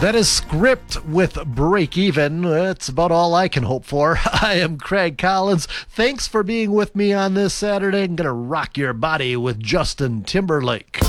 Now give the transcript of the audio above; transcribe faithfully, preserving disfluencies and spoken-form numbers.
That is Script with Break Even. That's about all I can hope for. I am Craig Collins. Thanks for being with me on this Saturday. I'm going to rock your body with Justin Timberlake.